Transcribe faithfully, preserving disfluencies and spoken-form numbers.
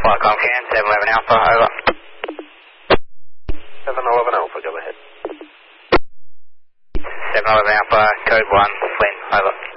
Flight Concan, seven eleven Alpha, over. seven eleven Alpha, go ahead. seven eleven Alpha, code one, Flynn, over.